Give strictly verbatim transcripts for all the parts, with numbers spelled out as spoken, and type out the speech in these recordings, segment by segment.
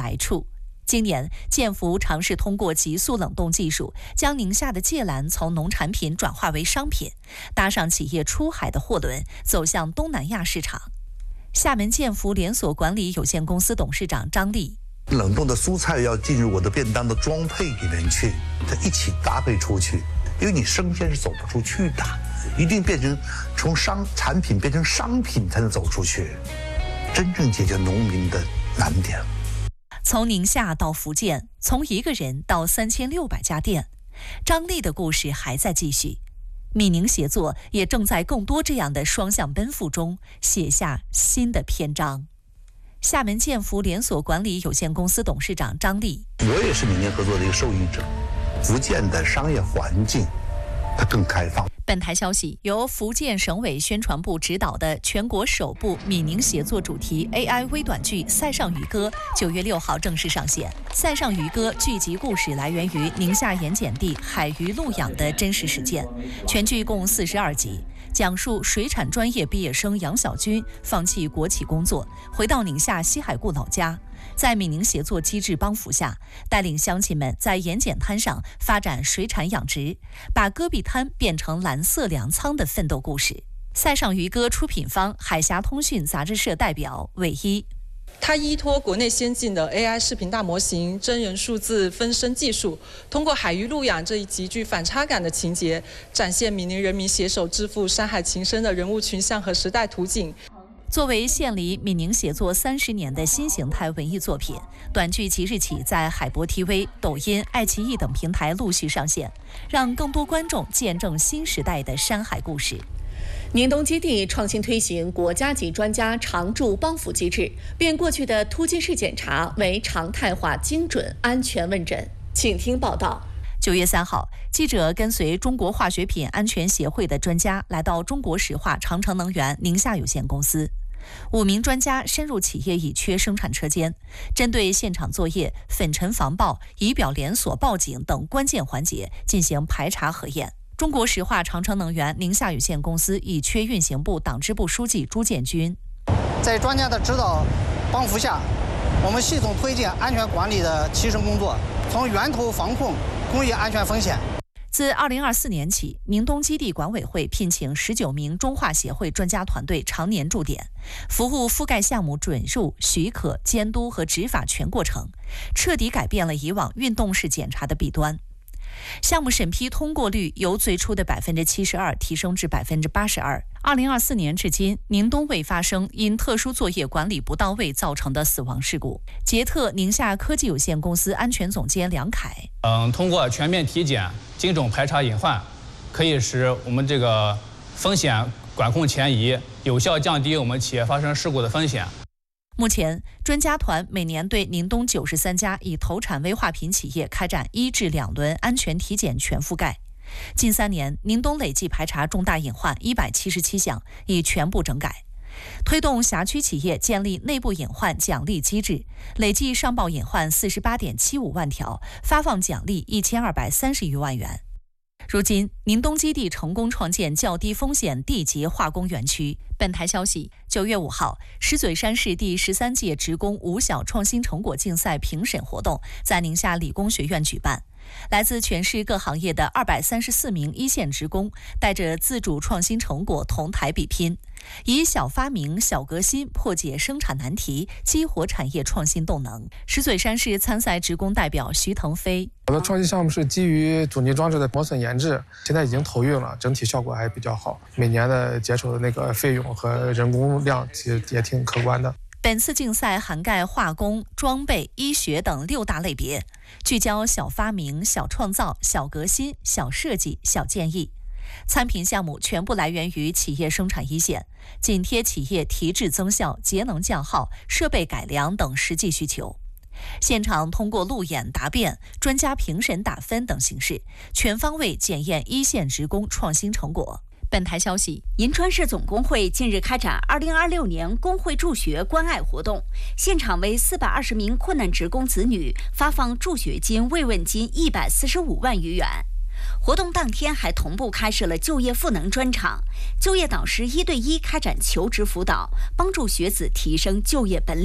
来处。今年，建福尝试通过急速冷冻技术，将宁夏的芥蓝从农产品转化为商品，搭上企业出海的货轮，走向东南亚市场。厦门建福连锁管理有限公司董事长张丽： 冷冻的蔬菜要进入我的便当的装配里面去，它一起搭配出去，因为你生鲜是走不出去的，一定变成从商产品变成商品才能走出去，真正解决农民的难点。 从宁夏到福建，从一个人到三千六百家店，张丽的故事还在继续。闽宁协作也正在更多这样的双向奔赴中写下新的篇章。厦门建福连锁管理有限公司董事长张丽： 我也是闽宁合作的一个受益者。福建的商业环境它更开放。 本台消息，由福建省委宣传部指导的全国首部闽宁协作主题 A I 微短剧《塞上渔歌》九月六号正式上线。《塞上渔歌》剧集故事来源于宁夏盐碱地海鱼路养的真实事件，全剧共四十二集，讲述水产专业毕业生杨小军放弃国企工作，回到宁夏西海固老家，在闽宁协作机制帮扶下，带领乡亲们在盐碱滩上发展水产养殖，把戈壁滩变成蓝色粮仓的奋斗故事。塞上渔歌出品方海峡通讯杂志社代表韦一： 它依托国内先进的 A I 视频大模型、真人数字分身技术，通过海鱼路养这一极具反差感的情节，展现闽宁人民携手致富、山海情深的人物群像和时代图景。 作为献礼闽宁协作三十年的新形态文艺作品，短剧即日起在海博 T V、抖音、爱奇艺等平台陆续上线，让更多观众见证新时代的山海故事。 宁东基地创新推行国家级专家常驻帮扶机制，变过去的突击式检查为常态化、精准、安全问诊。请听报道。 九月三号，记者跟随中国化学品安全协会的专家来到中国石化长城能源宁夏有限公司。五名专家深入企业乙炔生产车间，针对现场作业、粉尘防爆、仪表连锁报警等关键环节进行排查核验。中国石化长城能源宁夏有限公司乙炔运行部党支部书记朱建军： 在专家的指导帮扶下，我们系统推进安全管理的提升工作，从源头防控工业安全风险。 自二零二四年起，宁东基地管委会聘请十九名中化协会专家团队常年驻点，服务覆盖项目准入、许可、监督和执法全过程，彻底改变了以往运动式检查的弊端。项目审批通过率由最初的百分之七十二提升至百分之八十二。二零二四年至今，宁东未发生因特殊作业管理不到位造成的死亡事故。捷特宁夏科技有限公司安全总监梁凯： 嗯，通过全面体检、精准排查隐患，可以使我们这个风险管控前移，有效降低我们企业发生事故的风险。 目前，专家团每年对宁东九十三家以投产危化品企业开展一至两轮安全体检全覆盖。近三年，宁东累计排查重大隐患一百七十七项，已全部整改。推动辖区企业建立内部隐患奖励机制，累计上报隐患四十八点七五万条，发放奖励一千二百三十余万元。如今，宁东基地成功创建较低风险地级化工园区。本台消息，九月五号，石嘴山市第十三届职工五小创新成果竞赛评审活动在宁夏理工学院举办。来自全市各行业的二百三十四名一线职工，带着自主创新成果同台比拼，以小发明、小革新破解生产难题，激活产业创新动能。石嘴山市参赛职工代表徐腾飞： 我的创新项目是基于阻尼装置的磨损研制，现在已经投运了，整体效果还比较好。每年的节省的那个费用和人工量也也挺可观的。 本次竞赛涵盖化工、装备、医学等六大类别，聚焦小发明、小创造、小革新、小设计、小建议。参评项目全部来源于企业生产一线，紧贴企业提质增效、节能降耗、设备改良等实际需求。现场通过路演、答辩、专家评审打分等形式，全方位检验一线职工创新成果。本台消息， 银川市总工会近日开展二零二六年工会助学关爱活动，现场为四百二十名困难职工子女发放助学金、慰问金一百四十五万余元。活动当天还同步开设了就业赋能专场，就业导师一对一开展求职辅导，帮助学子提升就业本领。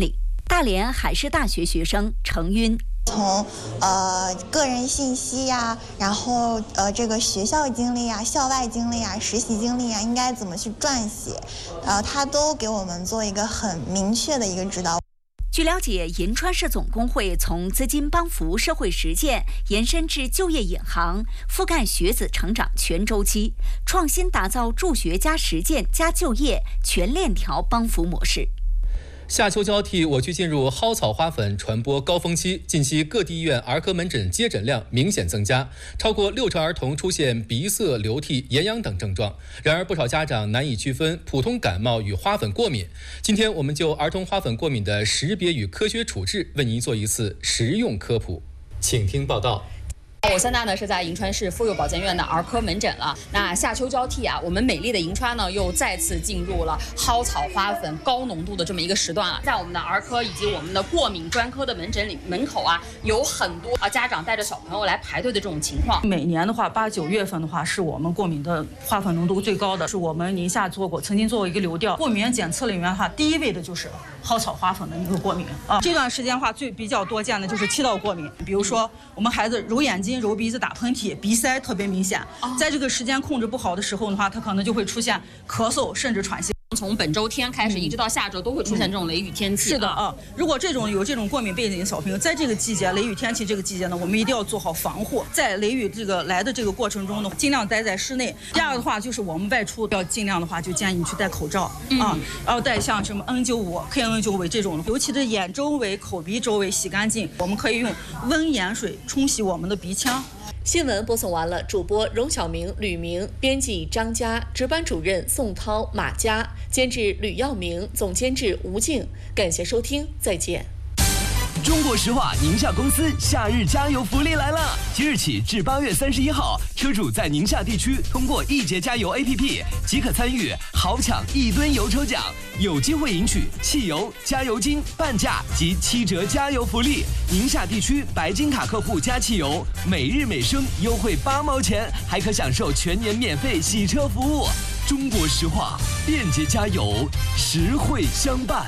大连海事大学学生程晕。 从呃个人信息呀，然后呃这个学校经历啊、校外经历啊、实习经历啊，应该怎么去撰写，呃，他都给我们做一个很明确的一个指导。 据了解，银川市总工会从资金帮扶社会实践延伸至就业引航，覆盖学子成长全周期，创新打造助学加实践加就业全链条帮扶模式。 夏秋交替，我区进入蒿草花粉传播高峰期。近期各地医院儿科门诊接诊量明显增加，超过六成儿童出现鼻塞、流涕、眼痒等症状。然而，不少家长难以区分普通感冒与花粉过敏。今天，我们就儿童花粉过敏的识别与科学处置，为您做一次实用科普。请听报道。 我现在呢是在银川市妇幼保健院的儿科门诊了。那夏秋交替啊，我们美丽的银川呢又再次进入了蒿草花粉高浓度的这么一个时段了。在我们的儿科以及我们的过敏专科的门诊里门口啊，有很多啊家长带着小朋友来排队的这种情况。 每年的话，八九月份的话，是我们过敏的花粉浓度最高的，是我们宁夏做过，曾经做过一个流调，过敏原检测里面的话，第一位的就是蒿草花粉的一个过敏啊。这段时间的话，最比较多见的就是气道过敏，比如说我们孩子揉眼睛、揉鼻子、打喷嚏、鼻塞特别明显，在这个时间控制不好的时候的话，它可能就会出现咳嗽，甚至喘息。 从本周天开始，一直到下周都会出现这种雷雨天气。 是的啊，如果这种有这种过敏背景的小朋友，在这个季节雷雨天气这个季节呢，我们一定要做好防护。在雷雨这个来的这个过程中呢，尽量待在室内。第二个的话就是我们外出要尽量的话，就建议你去戴口罩啊，然后戴像什么 N 九五、K N 九五 这种，尤其是眼周围、口鼻周围洗干净。我们可以用温盐水冲洗我们的鼻腔。 新闻播送完了，主播荣晓明、吕明，编辑张佳，值班主任宋涛、马佳，监制吕耀明，总监制吴静。感谢收听，再见。 中国石化宁夏公司夏日加油福利来了！即日起至八月三十一号，车主在宁夏地区通过易捷加油 A P P 即可参与豪抢一吨油抽奖，有机会赢取汽油、加油金、半价及七折加油福利。宁夏地区白金卡客户加汽油，每日每升优惠八毛钱，还可享受全年免费洗车服务。中国石化，便捷加油，实惠相伴。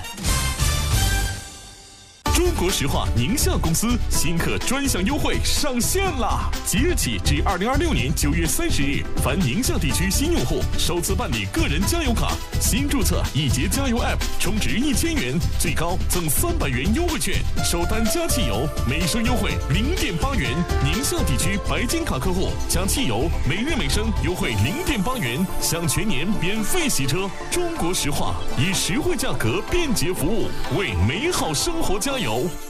中国石化宁夏公司新客专享优惠上线啦！即日起至二零二六年九月三十日，凡宁夏地区新用户首次办理个人加油卡，新注册易捷加油 App， 充值一千元，最高赠三百元优惠券，首单加汽油每升优惠零点八元。宁夏地区白金卡客户加汽油每日每升优惠零点八元，享全年免费洗车。中国石化以实惠价格、便捷服务为美好生活加油。